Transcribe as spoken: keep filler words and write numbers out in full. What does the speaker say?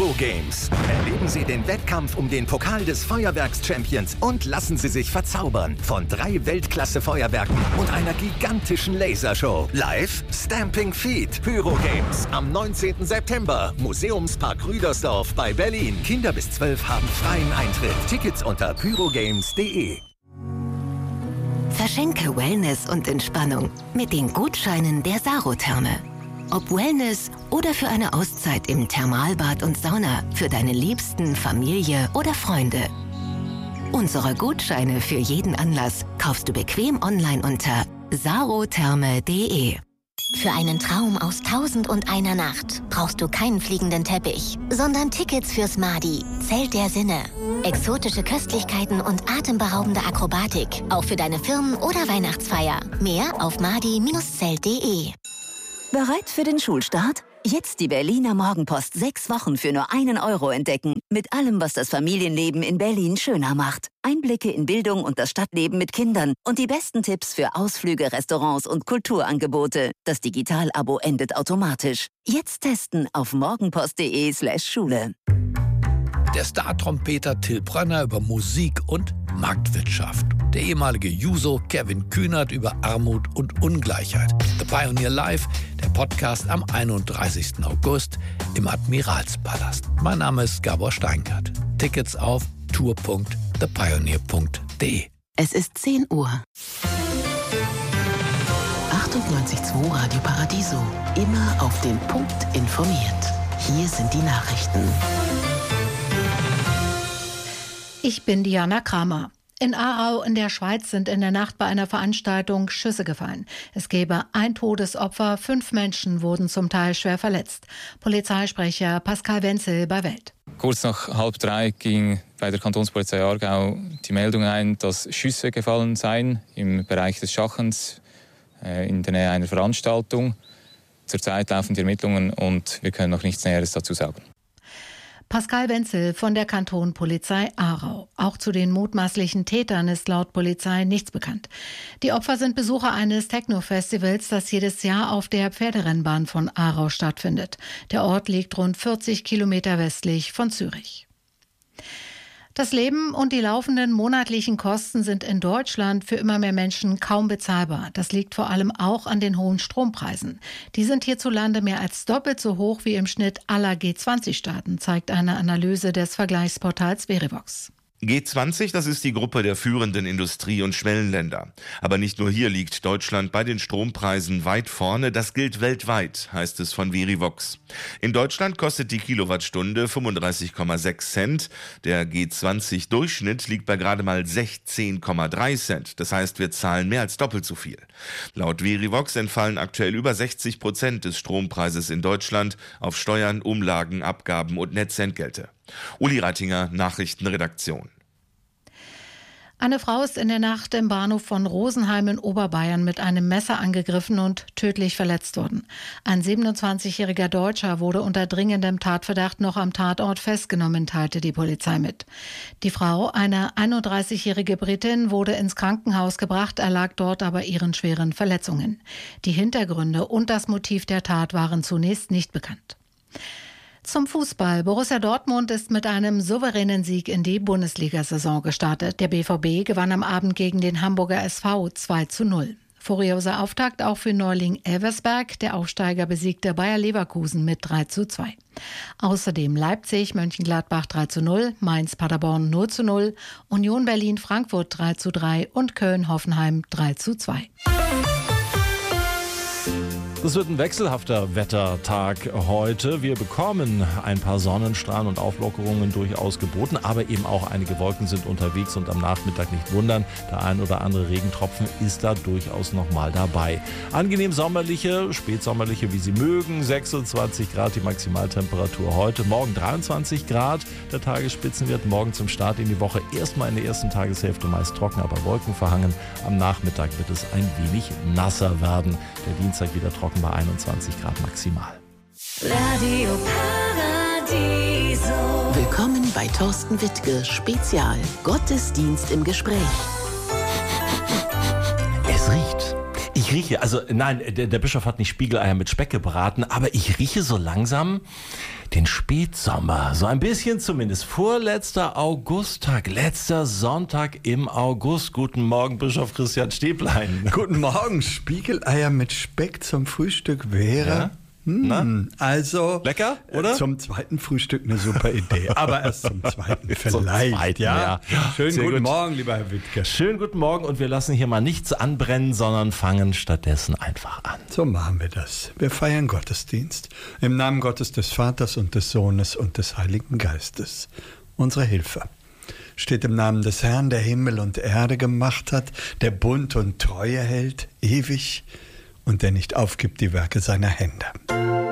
Pyro Games. Erleben Sie den Wettkampf um den Pokal des Feuerwerks-Champions und lassen Sie sich verzaubern von drei Weltklasse-Feuerwerken und einer gigantischen Lasershow. Live Stamping Feet. Pyro Games am neunzehnten September. Museumspark Rüdersdorf bei Berlin. Kinder bis zwölf haben freien Eintritt. Tickets unter pyrogames punkt de. Verschenke Wellness und Entspannung mit den Gutscheinen der Sarotherme. Ob Wellness oder für eine Auszeit im Thermalbad und Sauna für deine Liebsten, Familie oder Freunde. Unsere Gutscheine für jeden Anlass kaufst du bequem online unter sarotherme punkt de. Für einen Traum aus Tausend und einer Nacht brauchst du keinen fliegenden Teppich, sondern Tickets fürs Madi, Zelt der Sinne. Exotische Köstlichkeiten und atemberaubende Akrobatik, auch für deine Firmen- oder Weihnachtsfeier. Mehr auf madi Bindestrich zelt punkt de. Bereit für den Schulstart? Jetzt die Berliner Morgenpost sechs Wochen für nur einen Euro entdecken. Mit allem, was das Familienleben in Berlin schöner macht. Einblicke in Bildung und das Stadtleben mit Kindern und die besten Tipps für Ausflüge, Restaurants und Kulturangebote. Das Digital-Abo endet automatisch. Jetzt testen auf morgenpost punkt de slash Schule. Der Star-Trompeter Till Brönner über Musik und Marktwirtschaft. Der ehemalige Juso Kevin Kühnert über Armut und Ungleichheit. The Pioneer Live, der Podcast am einunddreißigsten August im Admiralspalast. Mein Name ist Gabor Steingart. Tickets auf tour punkt the pioneer punkt de. Es ist zehn Uhr. achtundneunzig Komma zwei Radio Paradiso. Immer auf den Punkt informiert. Hier sind die Nachrichten. Ich bin Diana Kramer. In Aarau in der Schweiz sind in der Nacht bei einer Veranstaltung Schüsse gefallen. Es gebe ein Todesopfer, fünf Menschen wurden zum Teil schwer verletzt. Polizeisprecher Pascal Wenzel bei Welt. Kurz nach halb drei ging bei der Kantonspolizei Aargau die Meldung ein, dass Schüsse gefallen seien im Bereich des Schachens äh, in der Nähe einer Veranstaltung. Zurzeit laufen die Ermittlungen und wir können noch nichts Näheres dazu sagen. Pascal Wenzel von der Kantonpolizei Aarau. Auch zu den mutmaßlichen Tätern ist laut Polizei nichts bekannt. Die Opfer sind Besucher eines Techno-Festivals, das jedes Jahr auf der Pferderennbahn von Aarau stattfindet. Der Ort liegt rund vierzig Kilometer westlich von Zürich. Das Leben und die laufenden monatlichen Kosten sind in Deutschland für immer mehr Menschen kaum bezahlbar. Das liegt vor allem auch an den hohen Strompreisen. Die sind hierzulande mehr als doppelt so hoch wie im Schnitt aller G zwanzig Staaten, zeigt eine Analyse des Vergleichsportals Verivox. G zwanzig, das ist die Gruppe der führenden Industrie- und Schwellenländer. Aber nicht nur hier liegt Deutschland bei den Strompreisen weit vorne, das gilt weltweit, heißt es von Verivox. In Deutschland kostet die Kilowattstunde fünfunddreißig Komma sechs Cent, der G zwanzig Durchschnitt liegt bei gerade mal sechzehn Komma drei Cent, das heißt, wir zahlen mehr als doppelt so viel. Laut Verivox entfallen aktuell über sechzig Prozent des Strompreises in Deutschland auf Steuern, Umlagen, Abgaben und Netzentgelte. Uli Reitinger, Nachrichtenredaktion. Eine Frau ist in der Nacht im Bahnhof von Rosenheim in Oberbayern mit einem Messer angegriffen und tödlich verletzt worden. Ein siebenundzwanzigjähriger Deutscher wurde unter dringendem Tatverdacht noch am Tatort festgenommen, teilte die Polizei mit. Die Frau, eine einunddreißigjährige Britin, wurde ins Krankenhaus gebracht, erlag dort aber ihren schweren Verletzungen. Die Hintergründe und das Motiv der Tat waren zunächst nicht bekannt. Zum Fußball. Borussia Dortmund ist mit einem souveränen Sieg in die Bundesliga-Saison gestartet. Der B V B gewann am Abend gegen den Hamburger S V zwei zu null. Furioser Auftakt auch für Neuling Elversberg. Der Aufsteiger besiegte Bayer Leverkusen mit drei zu zwei. Außerdem Leipzig, Mönchengladbach drei zu null, Mainz Paderborn null zu null, Union Berlin Frankfurt drei zu drei und Köln Hoffenheim drei zu zwei. Es wird ein wechselhafter Wettertag heute. Wir bekommen ein paar Sonnenstrahlen und Auflockerungen durchaus geboten, aber eben auch einige Wolken sind unterwegs und am Nachmittag nicht wundern. Der ein oder andere Regentropfen ist da durchaus nochmal dabei. Angenehm sommerliche, spätsommerliche, wie Sie mögen. sechsundzwanzig Grad die Maximaltemperatur heute. Morgen dreiundzwanzig Grad. Der Tagesspitzenwert morgen zum Start in die Woche. Erstmal in der ersten Tageshälfte meist trocken, aber wolkenverhangen. Am Nachmittag wird es ein wenig nasser werden. Der Dienstag wieder trocken bei einundzwanzig Grad maximal. Radio Paradiso. Willkommen bei Thorsten Wittke Spezial. Gottesdienst im Gespräch. Es riecht. Ich rieche, also nein, der, der Bischof hat nicht Spiegeleier mit Speck gebraten, aber ich rieche so langsam den Spätsommer. So ein bisschen zumindest. Vorletzter Augusttag, letzter Sonntag im August. Guten Morgen, Bischof Christian Stäblein. Guten Morgen, Spiegeleier mit Speck zum Frühstück wäre... Ja? Hm, also lecker, oder? Zum zweiten Frühstück eine super Idee, aber erst zum zweiten vielleicht. Zum zweiten, ja. ja. Schönen Sehr guten gut. Morgen, lieber Herr Wittke. Schönen guten Morgen und wir lassen hier mal nichts anbrennen, sondern fangen stattdessen einfach an. So machen wir das. Wir feiern Gottesdienst im Namen Gottes des Vaters und des Sohnes und des Heiligen Geistes. Unsere Hilfe steht im Namen des Herrn, der Himmel und Erde gemacht hat, der Bund und Treue hält, ewig und der nicht aufgibt die Werke seiner Hände.